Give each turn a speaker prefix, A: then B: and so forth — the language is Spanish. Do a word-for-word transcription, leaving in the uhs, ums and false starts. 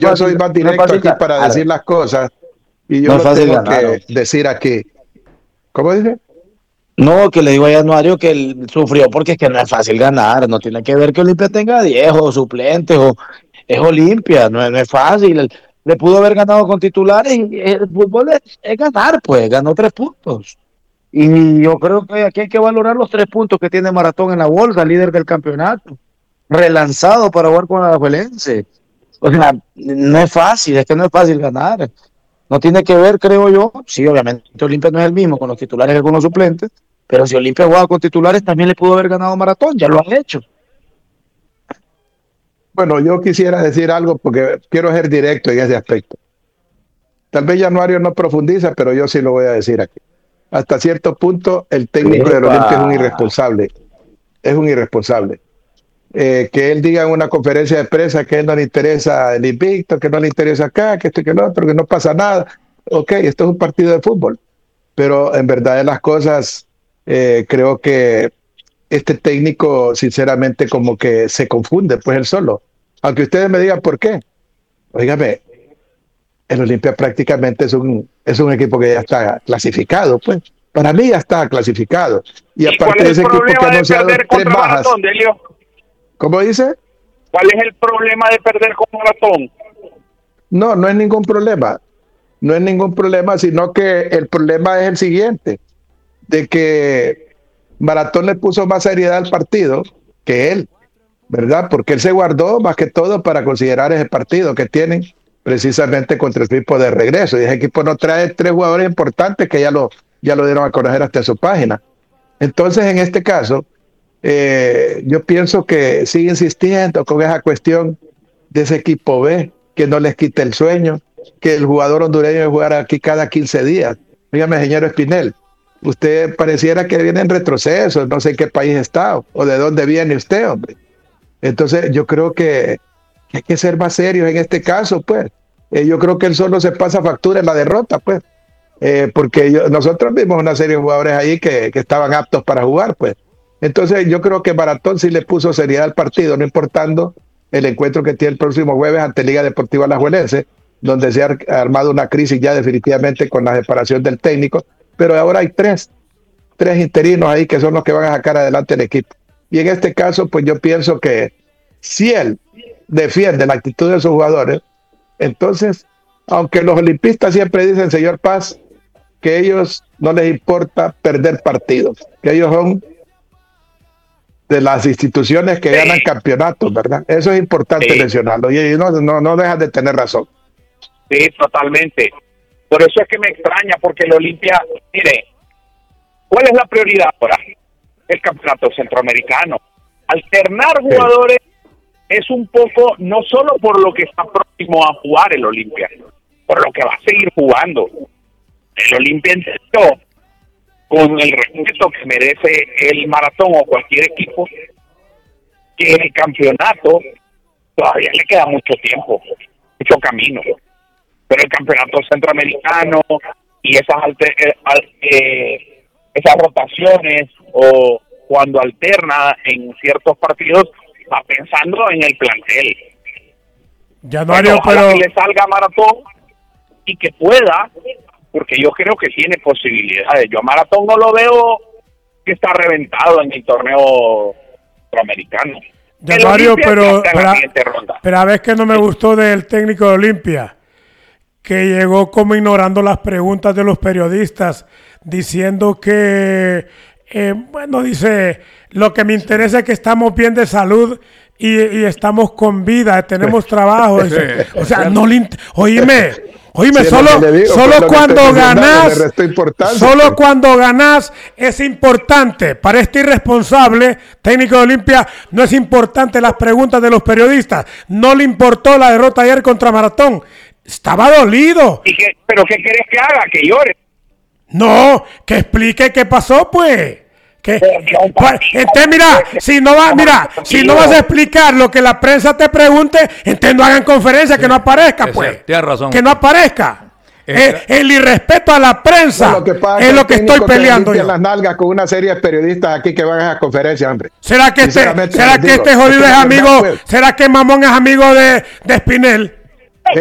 A: yo
B: fácil,
A: soy más
B: no es
A: directo
B: fácil
A: aquí para
B: ganar.
A: decir las cosas y yo
B: No es
A: lo
B: fácil
A: tengo
B: ganar, ¿no?
A: que decir aquí. ¿Cómo dice?
B: No, que le digo a Januario que él sufrió porque es que no es fácil ganar, no tiene que ver que Olimpia tenga diez o suplentes, o es Olimpia, no, es- no es fácil. Él- le pudo haber ganado con titulares y el fútbol es, es ganar, pues, ganó tres puntos. Y yo creo que aquí hay que valorar los tres puntos que tiene Maratón en la bolsa, líder del campeonato, relanzado para jugar con la Alajuelense. O sea, no es fácil, es que no es fácil ganar. No tiene que ver, creo yo, sí, obviamente Olimpia no es el mismo con los titulares y con los suplentes, pero si Olimpia jugaba con titulares también le pudo haber ganado Maratón, ya lo han hecho.
A: Bueno, yo quisiera decir algo porque quiero ser directo en ese aspecto. Tal vez Januario no profundiza, pero yo sí lo voy a decir aquí. Hasta cierto punto, el técnico del
B: Epa.
A: Olimpia es un irresponsable. Es un irresponsable. Eh, que él diga en una conferencia de prensa que a él no le interesa el invicto, que no le interesa acá, que esto y que lo otro, que no pasa nada. Ok, esto es un partido de fútbol, pero en verdad de las cosas, eh, creo que este técnico, sinceramente, como que se confunde, pues él solo. Aunque ustedes me digan por qué. Óigame, el Olimpia prácticamente es un, es un equipo que ya está clasificado, pues. Para mí ya está clasificado. Y
C: ¿Y cuál
A: aparte
C: es
A: de
C: el
A: ese equipo que ha
C: problema de
A: anunciado
C: perder
A: tres
C: contra
A: bajas,
C: Maratón, Delio?
A: ¿cómo dice?
C: ¿Cuál es el problema de perder con Maratón?
A: No, no es ningún problema. No es ningún problema, sino que el problema es el siguiente, de que Maratón le puso más seriedad al partido que él, ¿verdad? Porque él se guardó más que todo para considerar ese partido que tienen precisamente contra el equipo de regreso. Y ese equipo no trae tres jugadores importantes que ya lo, ya lo dieron a conocer hasta en su página. Entonces, en este caso, eh, yo pienso que sigue insistiendo con esa cuestión de ese equipo B, que no les quite el sueño, que el jugador hondureño debe jugar aquí cada quince días. Dígame, señor Espinel, usted pareciera que viene en retroceso, no sé en qué país está o de dónde viene usted, hombre. Entonces, yo creo que hay que ser más serios en este caso, pues. Eh, yo creo que él solo se pasa factura en la derrota, pues. Eh, porque yo, nosotros vimos una serie de jugadores ahí que, que estaban aptos para jugar, pues. Entonces, yo creo que Maratón sí le puso seriedad al partido, no importando el encuentro que tiene el próximo jueves ante Liga Deportiva Alajuelense, donde se ha armado una crisis ya definitivamente con la separación del técnico, pero ahora hay tres, tres interinos ahí que son los que van a sacar adelante el equipo. Y en este caso, pues yo pienso que si él defiende la actitud de sus jugadores, entonces, aunque los olimpistas siempre dicen, señor Paz, que ellos no les importa perder partidos, que ellos son de las instituciones que
C: Sí,
A: ganan campeonatos, ¿verdad? Eso es importante
C: sí,
A: mencionarlo y no, no, no dejan de tener razón.
C: sí, totalmente. Por eso es que me extraña, porque el Olimpia, mire, ¿cuál es la prioridad ahora? El campeonato centroamericano. Alternar jugadores es un poco, no solo por lo que está próximo a jugar el Olimpia, por lo que va a seguir jugando. El Olimpia entendió, con el respeto que merece el Maratón o cualquier equipo, que el campeonato todavía le queda mucho tiempo, mucho camino. Pero el campeonato centroamericano y esas alter, eh, esas rotaciones o cuando alterna en ciertos partidos, va pensando en el plantel.
D: Januario,
C: Ojalá
D: pero
C: que le salga a Maratón y que pueda, porque yo creo que tiene posibilidades. Yo a Maratón no lo veo que está reventado en el torneo centroamericano.
D: Januario, pero,
C: pero,
D: pero, pero a ver que no me gustó del técnico de Olimpia, que llegó como ignorando las preguntas de los periodistas, diciendo que, eh, bueno, dice, lo que me interesa es que estamos bien de salud y, y estamos con vida, tenemos trabajo. Dice, o sea, no le... Oíme, oíme,
A: Sí,
D: solo,
A: digo,
D: solo
A: pues,
D: cuando ganás, solo
A: pues.
D: cuando ganás es importante. Para este irresponsable técnico de Olimpia no es importante las preguntas de los periodistas. No le importó la derrota ayer contra Maratón. Estaba dolido.
C: ¿Y qué, ¿Pero qué querés que haga? ¿Que llore?
D: No, que explique qué pasó, pues. Que, pues, entonces, mira, si no va, mira, si no vas a explicar lo que la prensa te pregunte, entonces no hagan conferencia, que no aparezca, pues.
E: Tienes razón.
D: Que no aparezca.
E: Eh,
D: el, el irrespeto a la prensa
A: No, lo que pasa
D: es lo que
A: el
D: estoy
A: técnico te
D: peleando
A: limpia
D: yo.
A: las nalgas con una serie de periodistas aquí que van a esa conferencia, hombre.
D: ¿Será que este,
A: Sinceramente
D: será
A: les
D: que
A: digo,
D: este jodido
A: es
D: es
A: que la verdad,
D: amigo,
A: pues.
D: será que Mamón es amigo de, de Espinel?